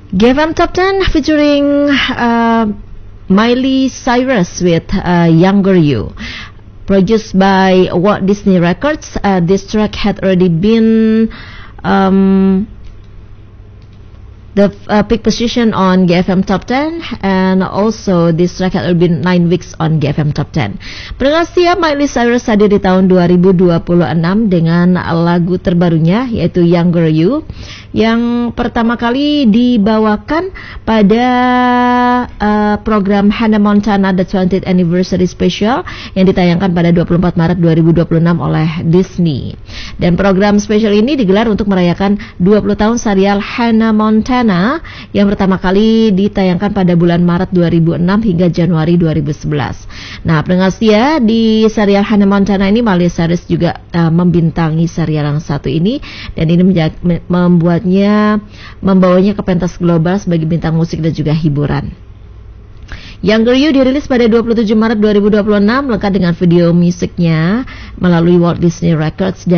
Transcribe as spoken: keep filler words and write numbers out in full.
G F M Top ten featuring uh, Miley Cyrus with uh, Younger You. Produced by Walt Disney Records, uh, this track had already been um, the uh, peak position on G F M Top ten, and also this track had already been nine weeks on G F M Top ten. Pendengar setia, Miley Cyrus hadir di tahun dua ribu dua puluh enam dengan lagu terbarunya yaitu Younger You, yang pertama kali dibawakan pada uh, program Hannah Montana The twentieth Anniversary Special yang ditayangkan pada dua puluh empat Maret dua ribu dua puluh enam oleh Disney. Dan program spesial ini digelar untuk merayakan dua puluh tahun serial Hannah Montana yang pertama kali ditayangkan pada bulan Maret dua ribu enam hingga Januari dua ribu sebelas. Nah, pendengar setia, di serial Hannah Montana ini Miley Cyrus juga uh, membintangi serial yang satu ini, dan ini menja- membuatnya membawanya ke pentas global sebagai bintang musik dan juga hiburan. Younger You dirilis pada dua puluh tujuh Maret dua ribu dua puluh enam lengkap dengan video musiknya melalui Walt Disney Records. Dan